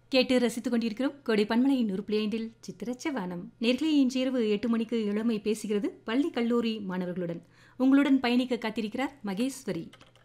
கேட்டு ரசித்துக் கொண்டிருக்கிறோம் கோடை பன்மலையின் 100.5 சித்திரச்சவானம். நேர்களே இன்று இரவு 8 மணிக்கு இளமை பேசுகிறது பள்ளி கல்லூரி மாணவர்களுடன். உங்களுடன் பயணிக்க காத்திருக்கிறார் மகேஸ்வரி.